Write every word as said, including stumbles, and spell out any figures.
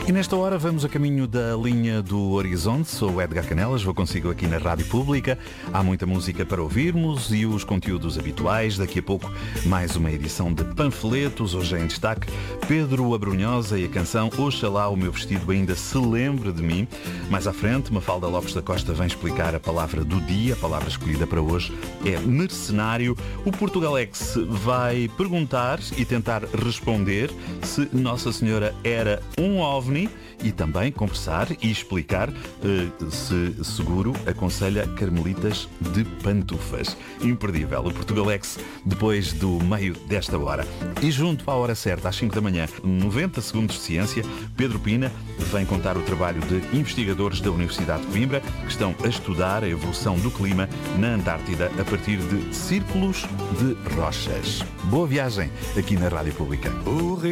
E nesta hora vamos a caminho da linha do Horizonte. Sou o Edgar Canelas, vou consigo aqui na Rádio Pública. Há muita música para ouvirmos e os conteúdos habituais. Daqui a pouco mais uma edição de Panfletos, hoje em destaque Pedro Abrunhosa e a canção Oxalá o meu vestido ainda se lembre de mim. Mais à frente, Mafalda Lopes da Costa vem explicar a palavra do dia. A palavra escolhida para hoje é mercenário. O Portugalex vai perguntar e tentar responder se Nossa Senhora era um ovni e também conversar e explicar uh, se seguro aconselha carmelitas de pantufas. Imperdível. O Portugalex depois do meio desta hora. E junto à hora certa, às cinco da manhã, noventa segundos de ciência, Pedro Pina vem contar o trabalho de investigadores da Universidade de Coimbra que estão a estudar a evolução do clima na Antártida a partir de círculos de rochas. Boa viagem aqui na Rádio Pública.